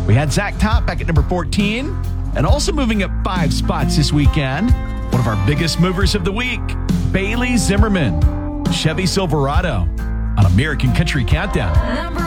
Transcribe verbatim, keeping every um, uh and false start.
We had Zach Top back at number fourteen, and also moving up five spots this weekend, one of our biggest movers of the week, Bailey Zimmerman, Chevy Silverado on American Country Countdown. Number